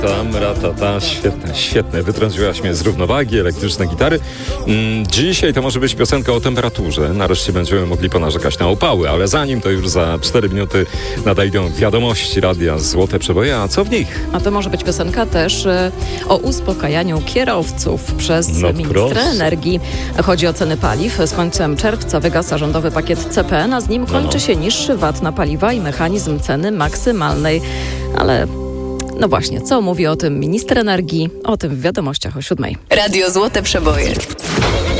Świetne, świetne. Wytrąciłaś mnie z równowagi, elektryczne gitary. Dzisiaj to może być piosenka o temperaturze. Nareszcie będziemy mogli ponarzekać na upały, ale zanim to już za 4 minuty nadejdą wiadomości radia Złote Przeboje. A co w nich? A to może być piosenka też o uspokajaniu kierowców przez ministra energii. Chodzi o ceny paliw. Z końcem czerwca wygasa rządowy pakiet CPN, a z nim kończy się niższy VAT na paliwa i mechanizm ceny maksymalnej. Ale no właśnie, co mówi o tym minister energii? O tym w wiadomościach o 7:00. Radio Złote Przeboje.